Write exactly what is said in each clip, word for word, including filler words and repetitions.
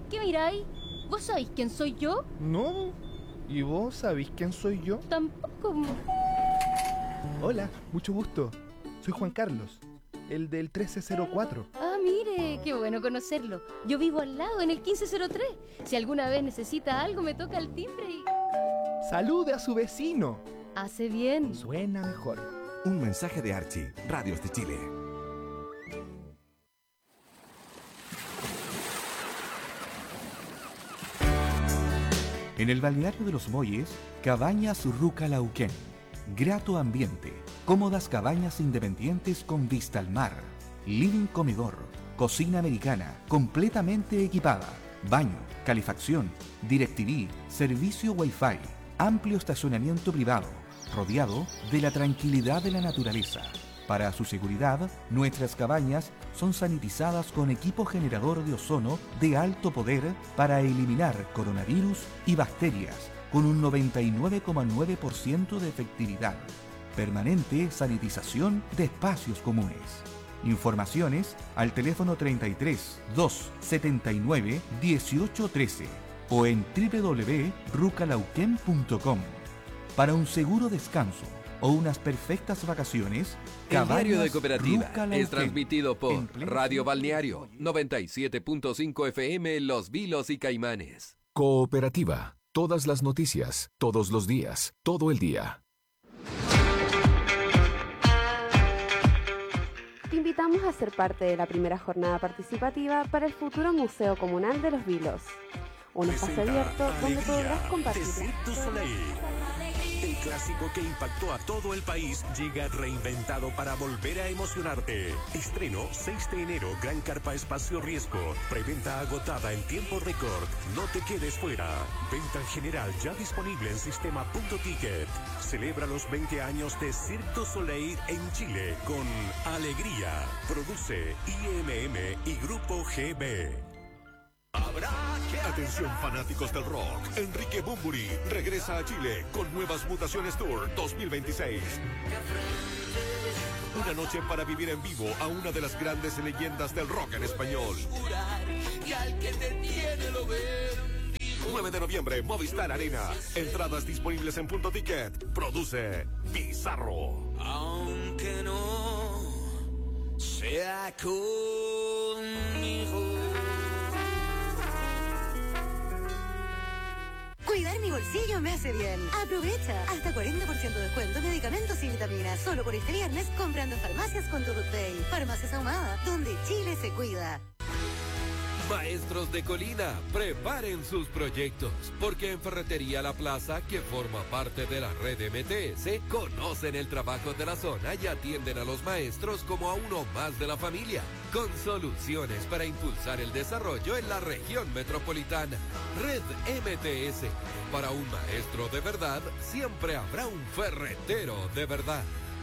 ¿Qué miráis? ¿Vos sabéis quién soy yo? No. ¿Y vos sabéis quién soy yo? Tampoco. Hola, mucho gusto. Soy Juan Carlos, el del trece cero cuatro. Ah, mire, qué bueno conocerlo. Yo vivo al lado, en el quince cero tres. Si alguna vez necesita algo, me toca el timbre y... ¡Salude a su vecino! Hace bien. Suena mejor. Un mensaje de Archie, Radios de Chile. En el balneario de Los Molles, Cabañas Ruca Lauquén. Grato ambiente, cómodas cabañas independientes con vista al mar, living comedor, cocina americana, completamente equipada, baño, calefacción, DirecTV, servicio Wi-Fi, amplio estacionamiento privado, rodeado de la tranquilidad de la naturaleza. Para su seguridad, nuestras cabañas son sanitizadas con equipo generador de ozono de alto poder para eliminar coronavirus y bacterias con un noventa y nueve coma nueve por ciento de efectividad. Permanente sanitización de espacios comunes. Informaciones al teléfono treinta y tres, doscientos setenta y nueve, dieciocho trece o en doble u doble u doble u punto rucalauquén punto com. Para un seguro descanso o unas perfectas vacaciones, El Diario de Cooperativa Ruca Lauquén, es transmitido por en pleno Radio centro Balneario noventa y siete punto cinco F M Los Vilos y Caimanes. Cooperativa. Todas las noticias, todos los días, todo el día. Te invitamos a ser parte de la primera jornada participativa para el futuro Museo Comunal de Los Vilos. Un espacio abierto donde podrás compartir. El clásico que impactó a todo el país llega reinventado para volver a emocionarte. Estreno seis de enero, Gran Carpa Espacio Riesgo. Preventa agotada en tiempo récord. No te quedes fuera. Venta general ya disponible en sistema punto ticket. Celebra los veinte años de Cirque du Soleil en Chile con Alegría. Produce I M M y Grupo G B. Atención fanáticos del rock, Enrique Bunbury regresa a Chile con Nuevas Mutaciones Tour dos mil veintiséis. Una noche para vivir en vivo a una de las grandes leyendas del rock en español. nueve de noviembre, Movistar Arena. Entradas disponibles en Punto Ticket. Produce Bizarro. Aunque no sea conmigo. Cuidar mi bolsillo me hace bien. Aprovecha. Hasta cuarenta por ciento de descuento en medicamentos y vitaminas. Solo por este viernes comprando en farmacias con tu Day. Farmacias Ahumada, donde Chile se cuida. Maestros de Colina, preparen sus proyectos, porque en Ferretería La Plaza, que forma parte de la red M T S, conocen el trabajo de la zona y atienden a los maestros como a uno más de la familia, con soluciones para impulsar el desarrollo en la región metropolitana. Red M T S, para un maestro de verdad, siempre habrá un ferretero de verdad.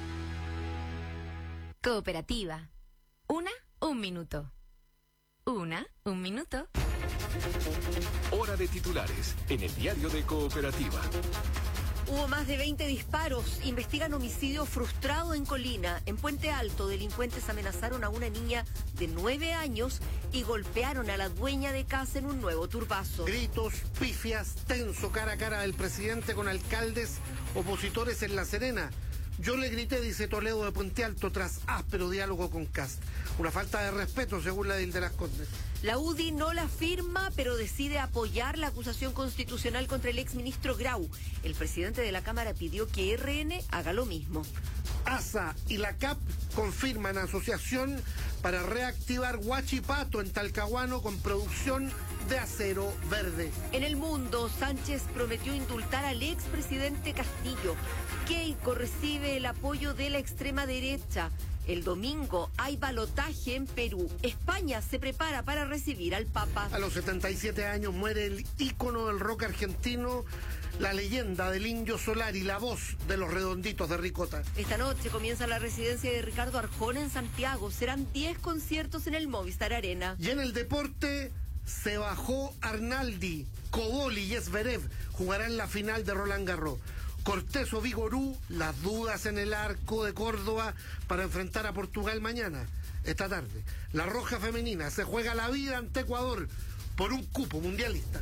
Cooperativa. Una, un minuto. Una, un minuto. Hora de titulares en el Diario de Cooperativa. Hubo más de veinte disparos. Investigan homicidio frustrado en Colina. En Puente Alto, delincuentes amenazaron a una niña de nueve años y golpearon a la dueña de casa en un nuevo turbazo. Gritos, pifias, tenso cara a cara del presidente con alcaldes opositores en La Serena. Yo le grité, dice Toledo de Puente Alto, tras áspero diálogo con Kast. Una falta de respeto, según la de Las Condes. La U D I no la firma, pero decide apoyar la acusación constitucional contra el exministro Grau. El presidente de la Cámara pidió que R N haga lo mismo. A S A y la C A P confirman asociación para reactivar Huachipato en Talcahuano con producción de acero verde. En el mundo, Sánchez prometió indultar al expresidente Castillo. Keiko recibe el apoyo de la extrema derecha. El domingo hay balotaje en Perú. España se prepara para recibir al Papa. A los setenta y siete años muere el ícono del rock argentino, la leyenda del Indio Solari, la voz de los Redonditos de Ricota. Esta noche comienza la residencia de Ricardo Arjona en Santiago. Serán diez conciertos en el Movistar Arena. Y en el deporte se bajó Arnaldi, Coboli y Zverev jugarán la final de Roland Garros. Cortés o Vigorú, las dudas en el arco de Córdoba para enfrentar a Portugal mañana. Esta tarde, la Roja Femenina se juega la vida ante Ecuador por un cupo mundialista.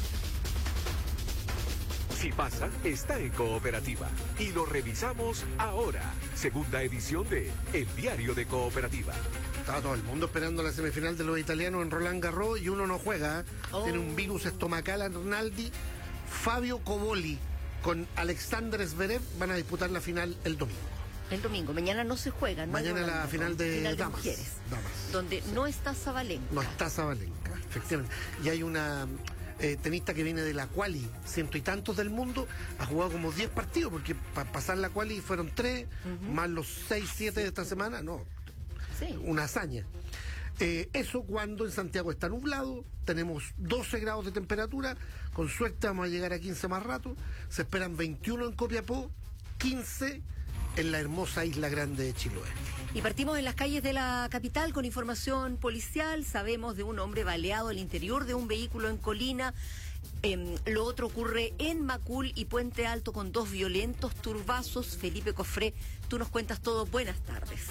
Si pasa, está en Cooperativa. Y lo revisamos ahora. Segunda edición de El Diario de Cooperativa. Estaba todo el mundo esperando la semifinal de los italianos en Roland Garros y uno no juega. ¿eh? Oh. Tiene un virus estomacal Arnaldi. Fabio Coboli con Alexander Zverev van a disputar la final el domingo. El domingo, mañana no se juega, ¿no? Mañana la final de, final de damas, mujeres, damas. Donde no está Zabalenka. No está Zabalenka, efectivamente. Y hay una eh, tenista que viene de la quali, ciento y tantos del mundo, ha jugado como diez partidos, porque para pasar la quali fueron tres, uh-huh. más los seis, siete de esta semana, no, sí. Una hazaña. Eh, eso cuando en Santiago está nublado, tenemos doce grados de temperatura, con suerte vamos a llegar a quince más rato, se esperan veintiuno en Copiapó, quince en la hermosa Isla Grande de Chiloé. Y partimos en las calles de la capital con información policial. Sabemos de un hombre baleado al interior de un vehículo en Colina. Eh, lo otro ocurre en Macul y Puente Alto con dos violentos turbazos. Felipe Cofré, tú nos cuentas todo. Buenas tardes.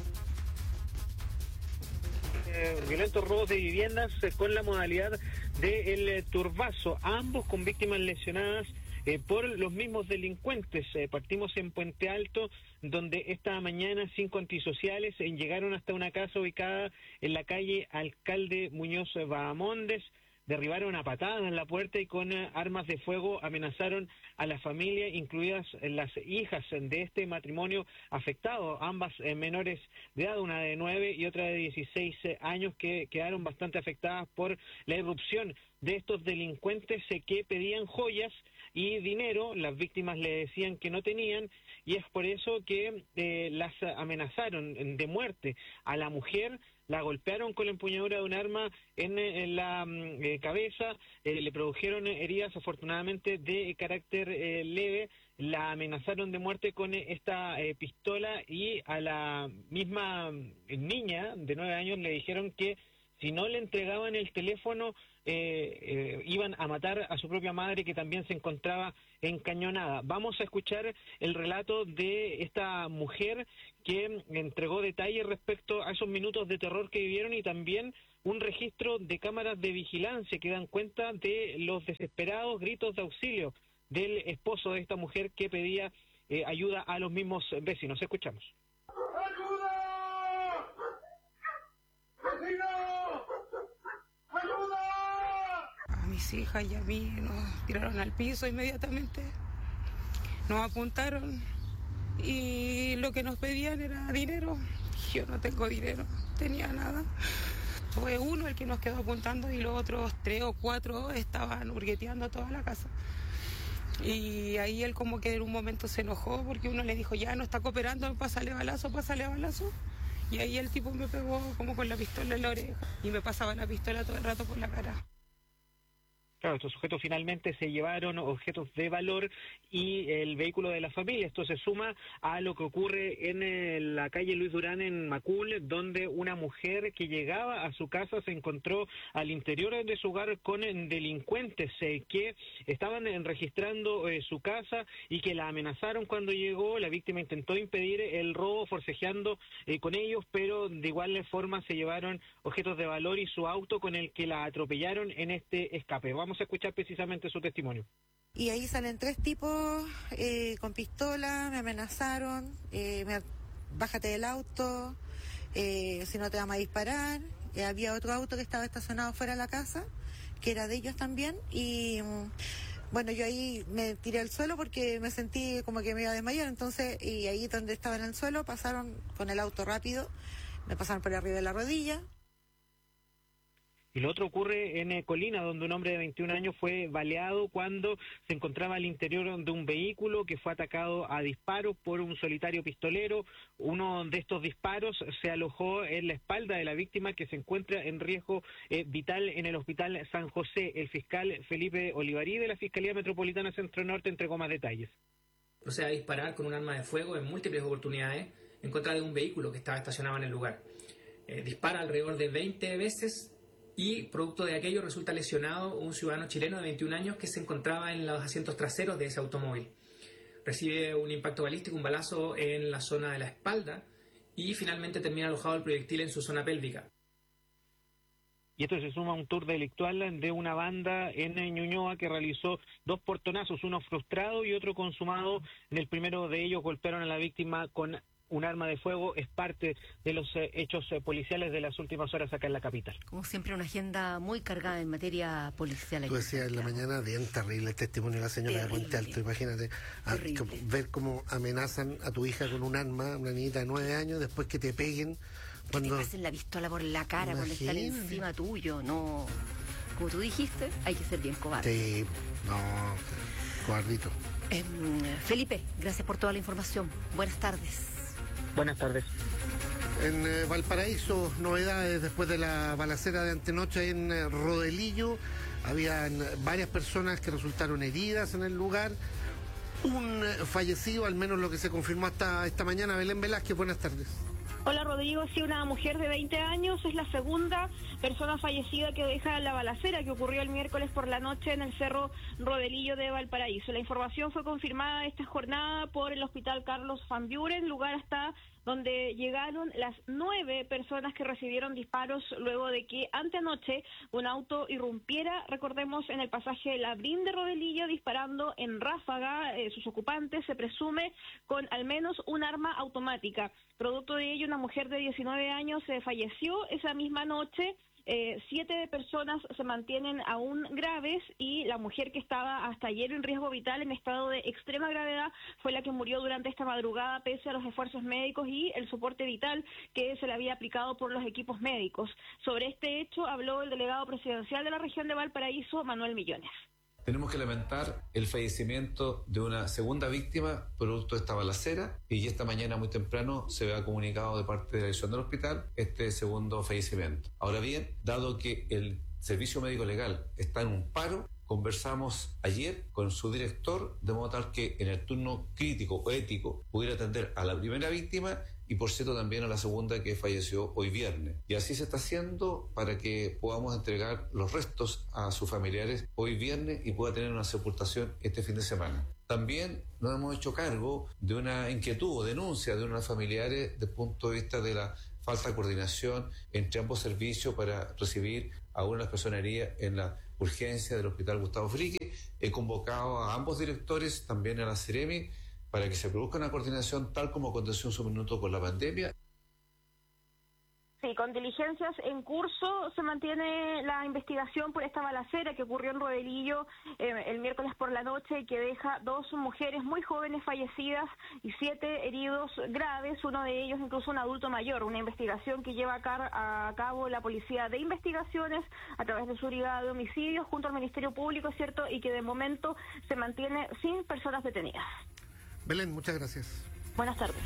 Eh, violentos robos de viviendas eh, con la modalidad del eh, turbazo, ambos con víctimas lesionadas Eh, por los mismos delincuentes. Eh, partimos en Puente Alto, donde esta mañana cinco antisociales eh, llegaron hasta una casa ubicada en la calle Alcalde Muñoz Bahamondes, derribaron a patadas en la puerta y con eh, armas de fuego amenazaron a la familia, incluidas eh, las hijas de este matrimonio afectado, ambas eh, menores de edad, una de nueve y otra de dieciséis eh, años, que quedaron bastante afectadas por la irrupción de estos delincuentes eh, que pedían joyas y dinero. Las víctimas le decían que no tenían, y es por eso que eh, las amenazaron de muerte a la mujer, la golpearon con la empuñadura de un arma en, en la eh, cabeza, eh, le produjeron heridas afortunadamente de carácter eh, leve, la amenazaron de muerte con esta eh, pistola, y a la misma niña de nueve años le dijeron que si no le entregaban el teléfono eh, eh, iban a matar a su propia madre, que también se encontraba encañonada. Vamos a escuchar el relato de esta mujer que entregó detalles respecto a esos minutos de terror que vivieron, y también un registro de cámaras de vigilancia que dan cuenta de los desesperados gritos de auxilio del esposo de esta mujer que pedía eh, ayuda a los mismos vecinos. Escuchamos. ¡Ayuda! ¡Vecino! ¡Ayuda! A mis hijas y a mí nos tiraron al piso inmediatamente, nos apuntaron y lo que nos pedían era dinero. Yo no tengo dinero, no tenía nada. Fue uno el que nos quedó apuntando y los otros tres o cuatro estaban hurgueteando toda la casa. Y ahí él como que en un momento se enojó porque uno le dijo, ya no está cooperando, pásale balazo, pásale balazo. Y ahí el tipo me pegó como con la pistola en la oreja y me pasaba la pistola todo el rato por la cara. Claro, estos sujetos finalmente se llevaron objetos de valor y el vehículo de la familia. Esto se suma a lo que ocurre en eh, la calle Luis Durán en Macul, donde una mujer que llegaba a su casa se encontró al interior de su hogar con eh, delincuentes eh, que estaban eh, registrando eh, su casa y que la amenazaron cuando llegó. La víctima intentó impedir el robo forcejeando eh, con ellos, pero de igual forma se llevaron objetos de valor y su auto con el que la atropellaron en este escape. Vamos a escuchar precisamente su testimonio. Y ahí salen tres tipos eh, con pistola, me amenazaron, eh, me, bájate del auto, eh, si no te vamos a disparar. Eh, había otro auto que estaba estacionado fuera de la casa, que era de ellos también, y bueno, yo ahí me tiré al suelo porque me sentí como que me iba a desmayar, entonces, y ahí donde estaba en el suelo pasaron con el auto rápido, me pasaron por arriba de la rodilla. Y lo otro ocurre en eh, Colina, donde un hombre de veintiún años fue baleado cuando se encontraba al interior de un vehículo que fue atacado a disparos por un solitario pistolero. Uno de estos disparos se alojó en la espalda de la víctima, que se encuentra en riesgo eh, vital en el Hospital San José. El fiscal Felipe Olivarí de la Fiscalía Metropolitana Centro Norte entregó más detalles. Procede a disparar con un arma de fuego en múltiples oportunidades en contra de un vehículo que estaba estacionado en el lugar. Eh, dispara alrededor de veinte veces. Y producto de aquello resulta lesionado un ciudadano chileno de veintiún años que se encontraba en los asientos traseros de ese automóvil. Recibe un impacto balístico, un balazo en la zona de la espalda y finalmente termina alojado el proyectil en su zona pélvica. Y esto se suma a un tour delictual de una banda en Ñuñoa que realizó dos portonazos, uno frustrado y otro consumado. En el primero de ellos golpearon a la víctima con un arma de fuego. Es parte de los eh, hechos eh, policiales de las últimas horas acá en la capital. Como siempre, una agenda muy cargada en materia policial. Tú decías en la mañana, bien terrible el testimonio de la señora terrible. de Puente Alto. Imagínate a, como, ver cómo amenazan a tu hija con un arma, una niñita de nueve años, después que te peguen. Cuando... Que te pasen la pistola por la cara, Imagínate. Cuando están encima tuyo. No, como tú dijiste, hay que ser bien cobarde. Sí, no, cobardito. Eh, Felipe, gracias por toda la información. Buenas tardes. Buenas tardes. En eh, Valparaíso, novedades después de la balacera de antenoche en eh, Rodelillo. Habían varias personas que resultaron heridas en el lugar. Un eh, fallecido, al menos lo que se confirmó hasta esta mañana. Belén Velázquez, buenas tardes. Hola Rodrigo, sí, una mujer de veinte años es la segunda persona fallecida que deja la balacera que ocurrió el miércoles por la noche en el Cerro Rodelillo de Valparaíso. La información fue confirmada esta jornada por el Hospital Carlos Van Buren, lugar hasta donde llegaron las nueve personas que recibieron disparos luego de que anteanoche un auto irrumpiera, recordemos, en el pasaje Labrín de Rodelillo, disparando en ráfaga. Eh, sus ocupantes se presume con al menos un arma automática. Producto de ello, una mujer de diecinueve años eh, falleció esa misma noche. Eh, siete personas se mantienen aún graves y la mujer que estaba hasta ayer en riesgo vital, en estado de extrema gravedad, fue la que murió durante esta madrugada pese a los esfuerzos médicos y el soporte vital que se le había aplicado por los equipos médicos. Sobre este hecho habló el delegado presidencial de la región de Valparaíso, Manuel Millones. Tenemos que lamentar el fallecimiento de una segunda víctima producto de esta balacera, y esta mañana muy temprano se ha comunicado de parte de la dirección del hospital este segundo fallecimiento. Ahora bien, dado que el servicio médico legal está en un paro, conversamos ayer con su director de modo tal que en el turno crítico o ético pudiera atender a la primera víctima y por cierto también a la segunda que falleció hoy viernes. Y así se está haciendo para que podamos entregar los restos a sus familiares hoy viernes y pueda tener una sepultación este fin de semana. También nos hemos hecho cargo de una inquietud o denuncia de unos familiares desde el punto de vista de la falta de coordinación entre ambos servicios para recibir a una de las personas heridas en la urgencia del Hospital Gustavo Frique. He convocado a ambos directores, también a la Ceremi, para que se produzca una coordinación tal como aconteció en su minuto con la pandemia. Sí, con diligencias en curso se mantiene la investigación por esta balacera que ocurrió en Rodelillo eh, el miércoles por la noche y que deja dos mujeres muy jóvenes fallecidas y siete heridos graves, uno de ellos incluso un adulto mayor. Una investigación que lleva a, car- a cabo la Policía de Investigaciones a través de su brigada de homicidios junto al Ministerio Público, ¿cierto? Y que de momento se mantiene sin personas detenidas. Belén, muchas gracias. Buenas tardes.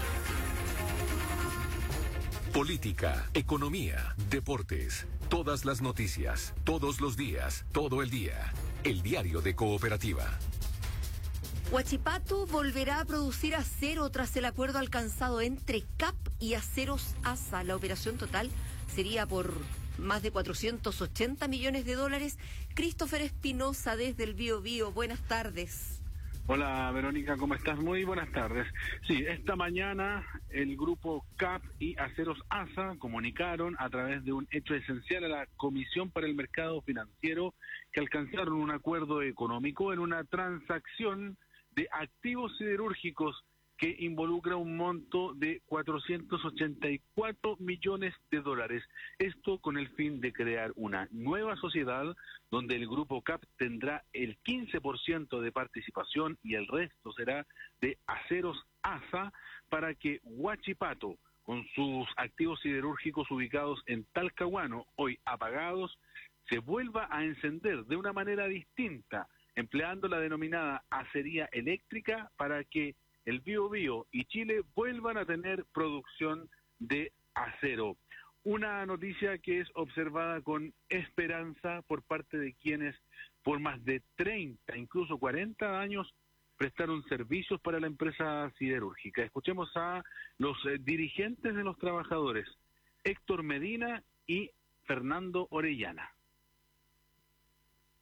Política, economía, deportes, todas las noticias, todos los días, todo el día. El diario de Cooperativa. Huachipato volverá a producir acero tras el acuerdo alcanzado entre C A P y Aceros A S A. La operación total sería por más de cuatrocientos ochenta millones de dólares. Christopher Espinosa desde el Bío Bío. Buenas tardes. Hola Verónica, ¿cómo estás? Muy buenas tardes. Sí, esta mañana el grupo C A P y Aceros A S A comunicaron a través de un hecho esencial a la Comisión para el Mercado Financiero que alcanzaron un acuerdo económico en una transacción de activos siderúrgicos que involucra un monto de cuatrocientos ochenta y cuatro millones de dólares. Esto con el fin de crear una nueva sociedad donde el grupo C A P tendrá el quince por ciento de participación y el resto será de Aceros A S A para que Huachipato, con sus activos siderúrgicos ubicados en Talcahuano, hoy apagados, se vuelva a encender de una manera distinta, empleando la denominada acería eléctrica para que el Bío Bío y Chile vuelvan a tener producción de acero. Una noticia que es observada con esperanza por parte de quienes por más de treinta, incluso cuarenta años prestaron servicios para la empresa siderúrgica. Escuchemos a los eh, dirigentes de los trabajadores, Héctor Medina y Fernando Orellana.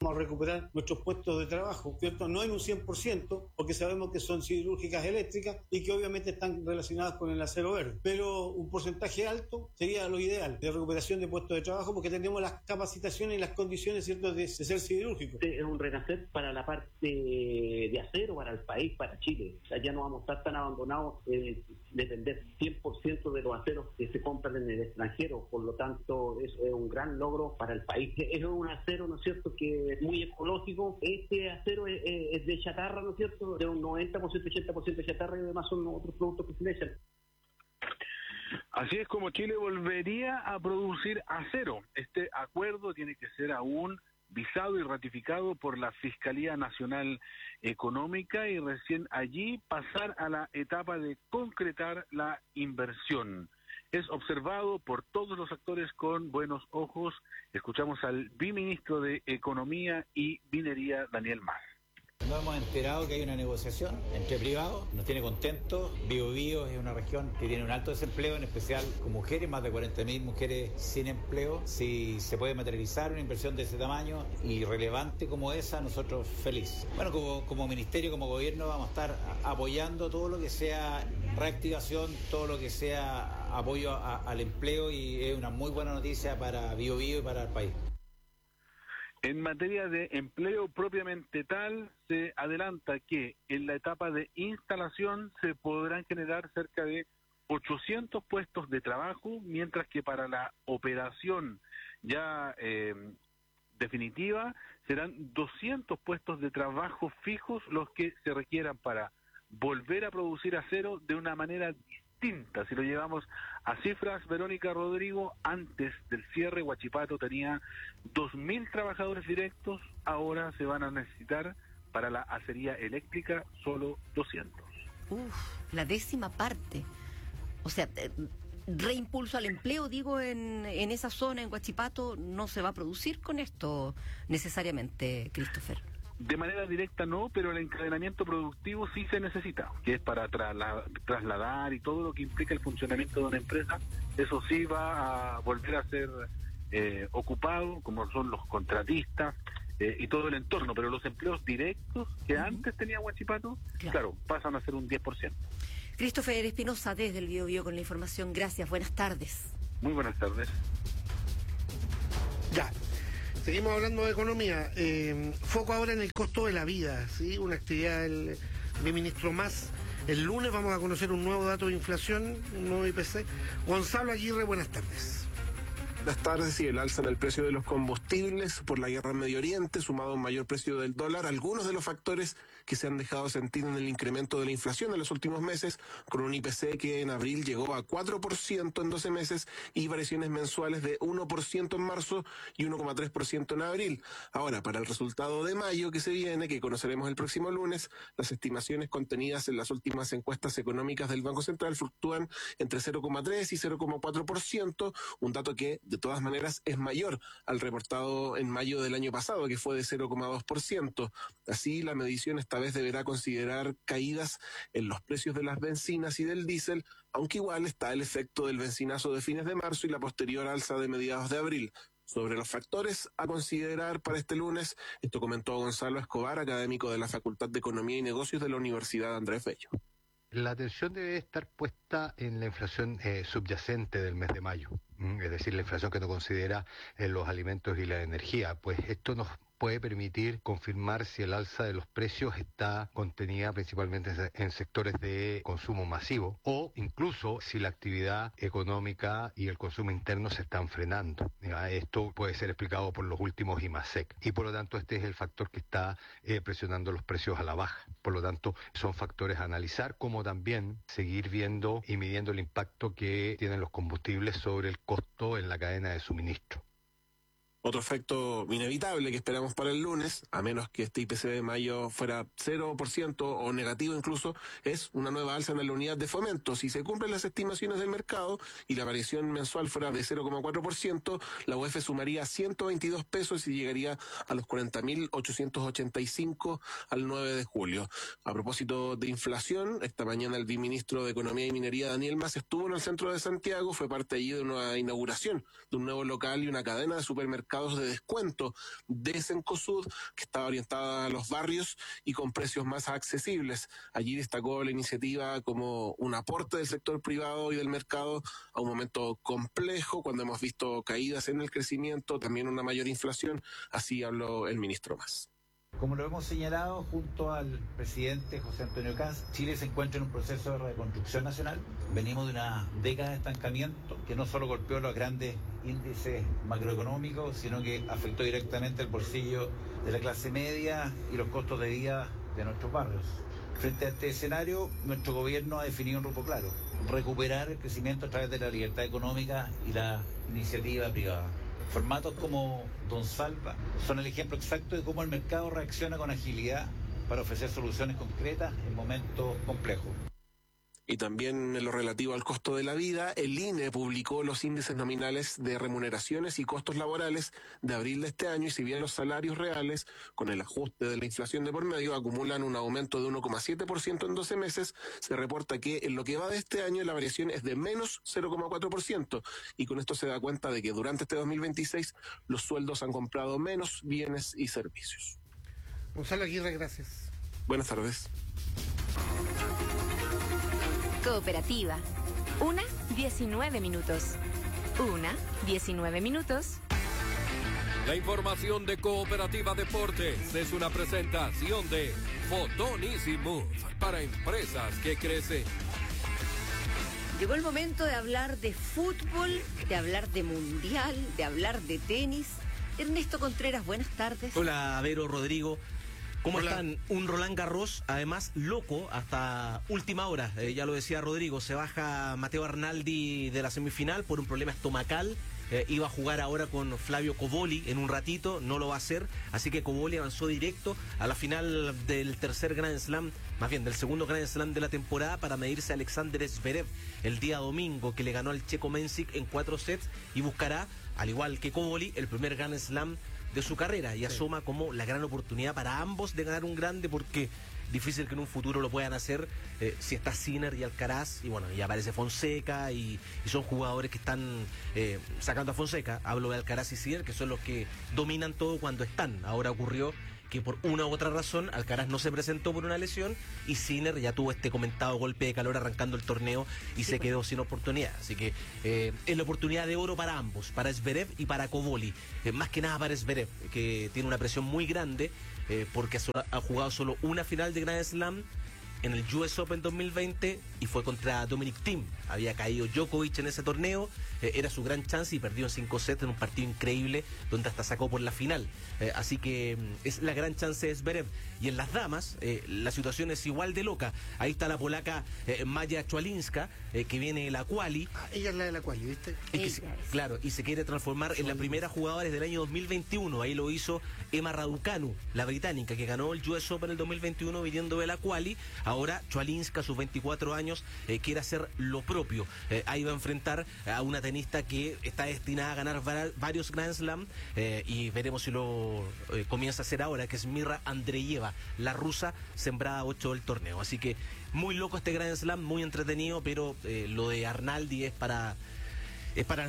Vamos a recuperar nuestros puestos de trabajo, ¿cierto? No en un cien por ciento, porque sabemos que son siderúrgicas eléctricas y que obviamente están relacionadas con el acero verde, pero un porcentaje alto sería lo ideal de recuperación de puestos de trabajo, porque tenemos las capacitaciones y las condiciones, ¿cierto?, de, de ser siderúrgico. Es un renacer para la parte de acero, para el país, para Chile. O sea, ya no vamos a estar tan abandonados de depender cien por ciento de los aceros que se compran en el extranjero. Por lo tanto, eso es un gran logro para el país. Es un acero, ¿no es cierto?, que es muy ecológico. Este acero es, es de chatarra, ¿no es cierto?, de un noventa por ciento, ochenta por ciento de chatarra, y además son otros productos que se le echan. Así es como Chile volvería a producir acero. Este acuerdo tiene que ser aún visado y ratificado por la Fiscalía Nacional Económica y recién allí pasar a la etapa de concretar la inversión. Es observado por todos los actores con buenos ojos. Escuchamos al viceministro de Economía y Minería, Daniel Mas. Nos hemos enterado que hay una negociación entre privados, nos tiene contentos. Biobío es una región que tiene un alto desempleo, en especial con mujeres, más de cuarenta mil mujeres sin empleo. Si se puede materializar una inversión de ese tamaño y relevante como esa, nosotros felices. Bueno, como, como ministerio, como gobierno, vamos a estar apoyando todo lo que sea reactivación, todo lo que sea apoyo a, al empleo, y es una muy buena noticia para Biobío y para el país. En materia de empleo propiamente tal, se adelanta que en la etapa de instalación se podrán generar cerca de ochocientos puestos de trabajo, mientras que para la operación ya eh, definitiva serán doscientos puestos de trabajo fijos los que se requieran para volver a producir acero de una manera distinta. Si lo llevamos a cifras, Verónica, Rodrigo, antes del cierre Huachipato tenía dos mil trabajadores directos, ahora se van a necesitar para la acería eléctrica solo doscientos. Uf, la décima parte. O sea, reimpulso al empleo, digo, en, en esa zona, en Huachipato, no se va a producir con esto necesariamente, Christopher. De manera directa no, pero el encadenamiento productivo sí se necesita, que es para trasla- trasladar y todo lo que implica el funcionamiento de una empresa. Eso sí va a volver a ser eh, ocupado, como son los contratistas eh, y todo el entorno, pero los empleos directos que uh-huh. antes tenía Huachipato, claro. claro, pasan a ser un diez por ciento. Christopher Espinosa desde el Biobío con la información. Gracias, buenas tardes. Muy buenas tardes. Ya. Seguimos hablando de economía. Eh, foco ahora en el costo de la vida, ¿sí? Una actividad del ministro Mas. El lunes vamos a conocer un nuevo dato de inflación, un nuevo I P C. Gonzalo Aguirre, buenas tardes. Buenas tardes. Y el alza en el precio de los combustibles por la guerra en Medio Oriente, sumado a un mayor precio del dólar, algunos de los factores que se han dejado sentir en el incremento de la inflación en los últimos meses, con un I P C que en abril llegó a cuatro por ciento en doce meses y variaciones mensuales de uno por ciento en marzo y uno coma tres por ciento en abril. Ahora, para el resultado de mayo que se viene, que conoceremos el próximo lunes, las estimaciones contenidas en las últimas encuestas económicas del Banco Central fluctúan entre cero coma tres y cero coma cuatro por ciento, un dato que de todas maneras es mayor al reportado en mayo del año pasado, que fue de cero coma dos por ciento. Así, la medición esta vez deberá considerar caídas en los precios de las bencinas y del diésel, aunque igual está el efecto del bencinazo de fines de marzo y la posterior alza de mediados de abril. Sobre los factores a considerar para este lunes, esto comentó Gonzalo Escobar, académico de la Facultad de Economía y Negocios de la Universidad Andrés Bello. La atención debe estar puesta en la inflación eh, subyacente del mes de mayo, es decir, la inflación que no considera eh, los alimentos y la energía, pues esto nos puede permitir confirmar si el alza de los precios está contenida principalmente en sectores de consumo masivo o incluso si la actividad económica y el consumo interno se están frenando. Esto puede ser explicado por los últimos IMASEC y por lo tanto este es el factor que está eh, presionando los precios a la baja. Por lo tanto, son factores a analizar, como también seguir viendo y midiendo el impacto que tienen los combustibles sobre el costo en la cadena de suministro. Otro efecto inevitable que esperamos para el lunes, a menos que este I P C de mayo fuera cero por ciento o negativo incluso, es una nueva alza en la unidad de fomento. Si se cumplen las estimaciones del mercado y la variación mensual fuera de cero coma cuatro por ciento, la U E F sumaría ciento veintidós pesos y llegaría a los cuarenta mil ochocientos ochenta y cinco al nueve de julio. A propósito de inflación, esta mañana el viceministro de Economía y Minería, Daniel Mas, estuvo en el centro de Santiago, fue parte allí de una inauguración de un nuevo local y una cadena de supermercados supermercados de descuento de Cencosud, que estaba orientada a los barrios y con precios más accesibles. Allí destacó la iniciativa como un aporte del sector privado y del mercado a un momento complejo, cuando hemos visto caídas en el crecimiento, también una mayor inflación. Así habló el ministro Mas. Como lo hemos señalado junto al presidente José Antonio Kast, Chile se encuentra en un proceso de reconstrucción nacional. Venimos de una década de estancamiento que no solo golpeó los grandes índices macroeconómicos, sino que afectó directamente el bolsillo de la clase media y los costos de vida de nuestros barrios. Frente a este escenario, nuestro gobierno ha definido un rumbo claro: recuperar el crecimiento a través de la libertad económica y la iniciativa privada. Formatos como Don Salva son el ejemplo exacto de cómo el mercado reacciona con agilidad para ofrecer soluciones concretas en momentos complejos. Y también en lo relativo al costo de la vida, el I N E publicó los índices nominales de remuneraciones y costos laborales de abril de este año, y si bien los salarios reales, con el ajuste de la inflación de por medio, acumulan un aumento de uno coma siete por ciento en doce meses, se reporta que en lo que va de este año la variación es de menos cero coma cuatro por ciento, y con esto se da cuenta de que durante este dos mil veintiséis los sueldos han comprado menos bienes y servicios. Gonzalo Aguirre, gracias. Buenas tardes. Cooperativa. Una, diecinueve minutos. Una, diecinueve minutos. La información de Cooperativa Deportes es una presentación de Fotón Easy Move para empresas que crecen. Llegó el momento de hablar de fútbol, de hablar de mundial, de hablar de tenis. Ernesto Contreras, buenas tardes. Hola, Vero, Rodrigo. ¿Cómo Hola. están? Un Roland Garros, además, loco hasta última hora. Eh, ya lo decía Rodrigo, se baja Matteo Arnaldi de la semifinal por un problema estomacal. Eh, iba a jugar ahora con Flavio Cobolli en un ratito, no lo va a hacer. Así que Cobolli avanzó directo a la final del tercer Grand Slam, más bien del segundo Grand Slam de la temporada, para medirse a Alexander Zverev el día domingo, que le ganó al checo Mensik en cuatro sets, y buscará, al igual que Cobolli, el primer Grand Slam de su carrera, y sí. asoma como la gran oportunidad para ambos de ganar un grande, porque difícil que en un futuro lo puedan hacer eh, si está Sinner y Alcaraz, y bueno, y aparece Fonseca, y, y son jugadores que están eh, sacando a Fonseca. Hablo de Alcaraz y Sinner, que son los que dominan todo cuando están. Ahora ocurrió que por una u otra razón Alcaraz no se presentó por una lesión, y Sinner ya tuvo este comentado golpe de calor arrancando el torneo y sí, se quedó sin oportunidad. Así que eh, es la oportunidad de oro para ambos, para Zverev y para Cobolli. Eh, más que nada para Zverev, que tiene una presión muy grande, eh, porque ha jugado solo una final de Grand Slam en el U S Open dos mil veinte, y fue contra Dominic Thiem. Había caído Djokovic en ese torneo, eh, era su gran chance, y perdió en cinco sets en un partido increíble donde hasta sacó por la final. Eh, así que mm, es la gran chance de Zverev. Y en las damas, eh, la situación es igual de loca. Ahí está la polaca eh, Maja Chwalinska, eh, que viene de la quali. Ah, ella es la de la quali, ¿viste? Y que se, claro, y se quiere transformar en la primera jugadora desde el año dos mil veintiuno. Ahí lo hizo Emma Raducanu, la británica, que ganó el U S Open en el dos mil veintiuno viniendo de la quali. Ahora Chwalinska, a sus veinticuatro años, eh, quiere hacer lo propio. Eh, ahí va a enfrentar a una tenista que está destinada a ganar var varios Grand Slam, eh, y veremos si lo eh, comienza a hacer ahora, que es Mirra Andreeva, la rusa, sembrada ocho del torneo. Así que muy loco este Grand Slam, muy entretenido, pero eh, lo de Arnaldi es para... es para...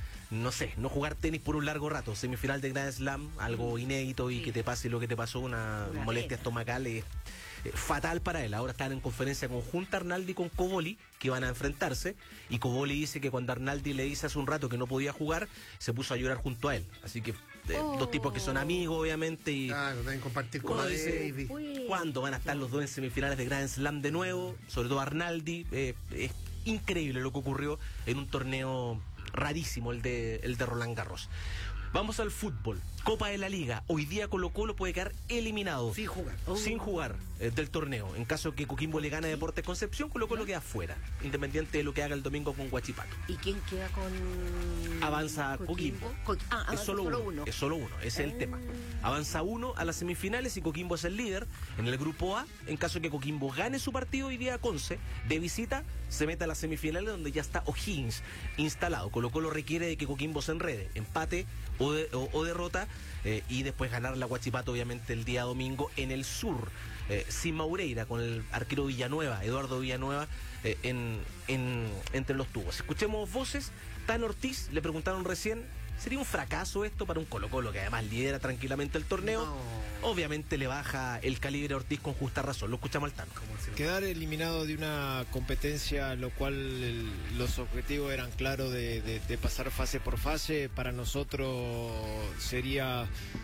no sé, no jugar tenis por un largo rato. Semifinal de Grand Slam, algo inédito, y sí, que te pase lo que te pasó, una, una molestia estomacal, es eh, fatal para él. Ahora están en conferencia conjunta Arnaldi con Cobolli, que van a enfrentarse, y Cobolli dice que cuando Arnaldi le dice hace un rato que no podía jugar, se puso a llorar junto a él. Así que eh, oh. dos tipos que son amigos, obviamente, y claro, deben compartir con David. ¿Cuándo van a estar los dos en semifinales de Grand Slam de nuevo? Sobre todo Arnaldi. Eh, es increíble lo que ocurrió en un torneo rarísimo, el de, el de Roland Garros. Vamos al fútbol. Copa de la Liga. Hoy día Colo Colo puede quedar eliminado. Sin jugar. Oh. Sin jugar eh, del torneo. En caso que Coquimbo le gane a Deportes Concepción, Colo Colo queda fuera, independiente de lo que haga el domingo con Huachipato. ¿Y quién queda con...? Avanza Coquimbo. Co ah, es solo, solo uno. uno. Es solo uno, ese es eh. el tema. Avanza uno a las semifinales, y Coquimbo es el líder en el grupo A. En caso que Coquimbo gane su partido hoy día a Conce, de visita, se mete a las semifinales, donde ya está O'Higgins instalado. Colo Colo requiere de que Coquimbo se enrede, empate o, de, o, o derrota, eh, y después ganar la Huachipato, obviamente, el día domingo en el sur, eh, sin Maureira, con el arquero Villanueva, Eduardo Villanueva, eh, en, en, entre los tubos. Escuchemos voces. Tan Ortiz, le preguntaron recién ¿Sería un fracaso esto para un Colo-Colo que además lidera tranquilamente el torneo? No. Obviamente le baja el calibre a Ortiz con justa razón. Lo escuchamos al Tano. Quedar eliminado de una competencia, lo cual el, los objetivos eran claros de, de, de pasar fase por fase, para nosotros sería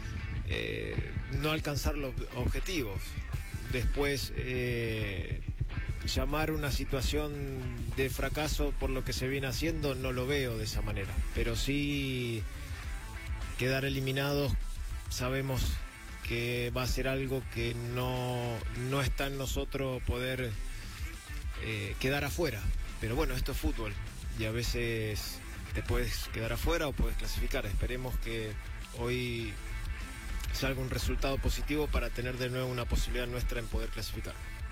eh, no alcanzar los objetivos. Después eh, llamar una situación de fracaso por lo que se viene haciendo, no lo veo de esa manera, pero sí quedar eliminados sabemos que va a ser algo que no, no está en nosotros poder eh, quedar afuera, pero bueno, esto es fútbol y a veces te puedes quedar afuera o puedes clasificar. Esperemos que hoy salga un resultado positivo para tener de nuevo una posibilidad nuestra en poder clasificar.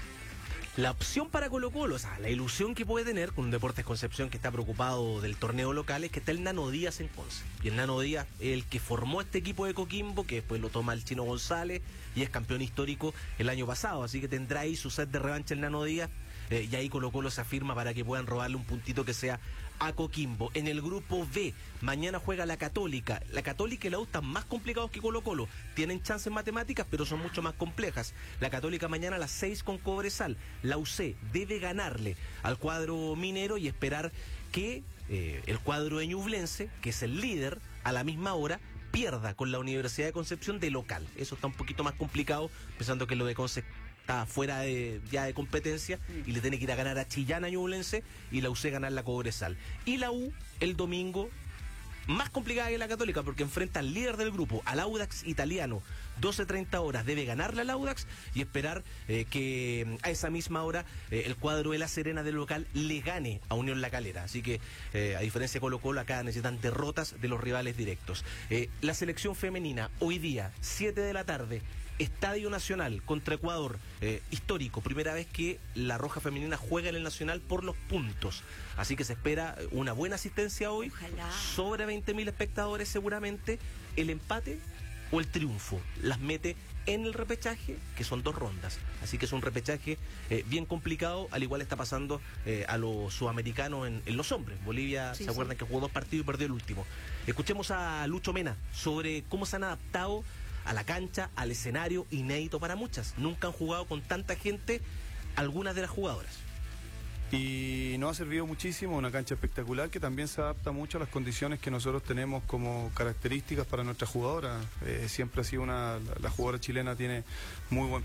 La opción para Colo-Colo, o sea, la ilusión que puede tener con un Deportes Concepción que está preocupado del torneo local, es que está el Nano Díaz en Conce. Y el Nano Díaz es el que formó este equipo de Coquimbo, que después lo toma el Chino González y es campeón histórico el año pasado. Así que tendrá ahí su set de revancha el Nano Díaz. Eh, y ahí Colo-Colo se afirma para que puedan robarle un puntito que sea a Coquimbo. En el grupo B, mañana juega la Católica. La Católica y la U están más complicados que Colo-Colo. Tienen chances matemáticas, pero son mucho más complejas. La Católica mañana a las seis con Cobresal. La U C debe ganarle al cuadro minero y esperar que eh, el cuadro de Ñublense, que es el líder, a la misma hora pierda con la Universidad de Concepción de local. Eso está un poquito más complicado, pensando que lo de Concepción está fuera de, ya de competencia y le tiene que ir a ganar a Chillán, a Ñublense, y la U C ganar la Cobresal. Y la U el domingo, más complicada que la Católica, porque enfrenta al líder del grupo, al Audax italiano, doce treinta horas, debe ganarle al Audax y esperar eh, que a esa misma hora eh, el cuadro de La Serena del local le gane a Unión La Calera. Así que, eh, a diferencia de Colo-Colo, acá necesitan derrotas de los rivales directos. Eh, la selección femenina, hoy día, siete de la tarde, Estadio Nacional contra Ecuador, eh, histórico, primera vez que la Roja Femenina juega en el Nacional por los puntos, así que se espera una buena asistencia hoy. Ojalá. Sobre veinte mil espectadores seguramente. El empate o el triunfo las mete en el repechaje, que son dos rondas, así que es un repechaje eh, bien complicado, al igual está pasando eh, a los sudamericanos en, en los hombres. Bolivia, sí, se acuerdan sí. que jugó dos partidos y perdió el último. Escuchemos a Lucho Mena sobre cómo se han adaptado a la cancha, al escenario, inédito para muchas. Nunca han jugado con tanta gente algunas de las jugadoras. Y nos ha servido muchísimo, una cancha espectacular que también se adapta mucho a las condiciones que nosotros tenemos como características para nuestra jugadora. Eh, siempre ha sido una, la, la jugadora chilena tiene muy buen